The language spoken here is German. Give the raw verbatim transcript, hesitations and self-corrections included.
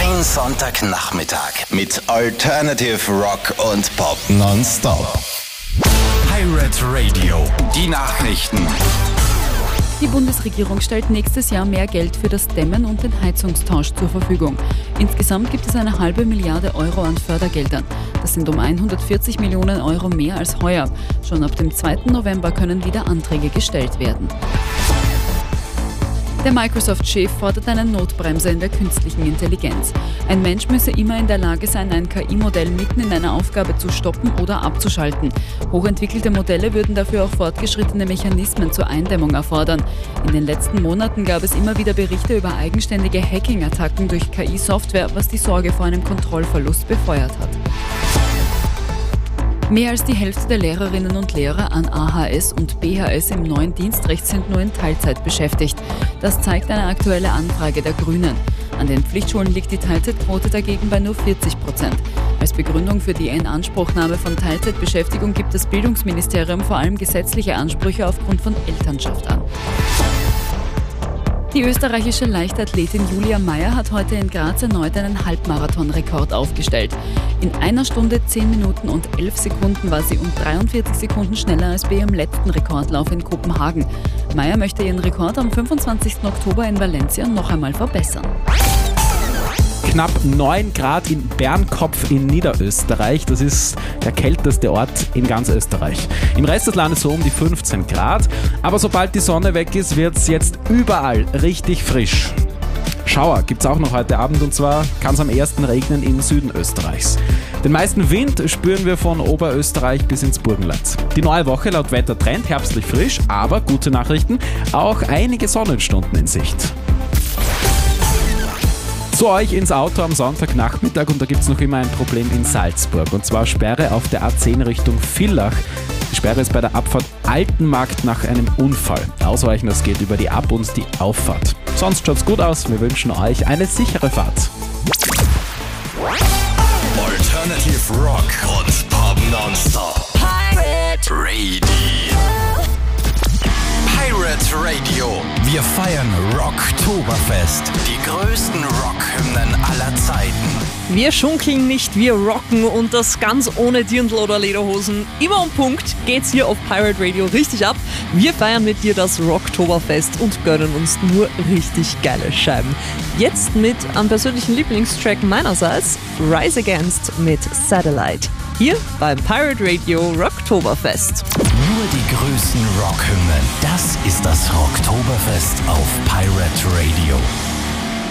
Dein Sonntagnachmittag mit Alternative Rock und Pop nonstop. Pirate Radio, die Nachrichten. Die Bundesregierung stellt nächstes Jahr mehr Geld für das Dämmen und den Heizungstausch zur Verfügung. Insgesamt gibt es eine halbe Milliarde Euro an Fördergeldern. Das sind um hundertvierzig Millionen Euro mehr als heuer. Schon ab dem zweiten November können wieder Anträge gestellt werden. Der Microsoft-Chef fordert eine Notbremse in der künstlichen Intelligenz. Ein Mensch müsse immer in der Lage sein, ein K I-Modell mitten in einer Aufgabe zu stoppen oder abzuschalten. Hochentwickelte Modelle würden dafür auch fortgeschrittene Mechanismen zur Eindämmung erfordern. In den letzten Monaten gab es immer wieder Berichte über eigenständige Hacking-Attacken durch K I-Software, was die Sorge vor einem Kontrollverlust befeuert hat. Mehr als die Hälfte der Lehrerinnen und Lehrer an A H S und B H S im neuen Dienstrecht sind nur in Teilzeit beschäftigt. Das zeigt eine aktuelle Anfrage der Grünen. An den Pflichtschulen liegt die Teilzeitquote dagegen bei nur vierzig Prozent. Als Begründung für die Inanspruchnahme von Teilzeitbeschäftigung gibt das Bildungsministerium vor allem gesetzliche Ansprüche aufgrund von Elternschaft an. Die österreichische Leichtathletin Julia Meyer hat heute in Graz erneut einen Halbmarathon-Rekord aufgestellt. In einer Stunde, zehn Minuten und elf Sekunden war sie um dreiundvierzig Sekunden schneller als bei ihrem letzten Rekordlauf in Kopenhagen. Meyer möchte ihren Rekord am fünfundzwanzigsten Oktober in Valencia noch einmal verbessern. Knapp neun Grad in Bernkopf in Niederösterreich. Das ist der kälteste Ort in ganz Österreich. Im Rest des Landes so um die fünfzehn Grad. Aber sobald die Sonne weg ist, wird es jetzt überall richtig frisch. Schauer gibt es auch noch heute Abend und zwar kann es am ersten regnen im Süden Österreichs. Den meisten Wind spüren wir von Oberösterreich bis ins Burgenland. Die neue Woche laut Wettertrend herbstlich frisch, aber gute Nachrichten, auch einige Sonnenstunden in Sicht. Zu euch ins Auto am Sonntagnachmittag und da gibt es noch immer ein Problem in Salzburg und zwar Sperre auf der A zehn Richtung Villach. Die Sperre ist bei der Abfahrt Altenmarkt nach einem Unfall. Ausweichen, das geht über die Ab- und die Auffahrt. Sonst schaut's gut aus, wir wünschen euch eine sichere Fahrt. Alternative Rock und Pop nonstop. Pirate Radio. Pirate Radio. Wir feiern Rocktoberfest. Die größten Rockhymnen aller Zeiten. Wir schunkeln nicht, wir rocken und das ganz ohne Dirndl oder Lederhosen. Immer um Punkt geht's hier auf Pirate Radio richtig ab. Wir feiern mit dir das Rocktoberfest und gönnen uns nur richtig geile Scheiben. Jetzt mit am persönlichen Lieblingstrack meinerseits, Rise Against mit Satellite. Hier beim Pirate Radio Rocktoberfest. Nur die größten Rockhymnen. Das ist das Rocktoberfest auf Pirate Radio.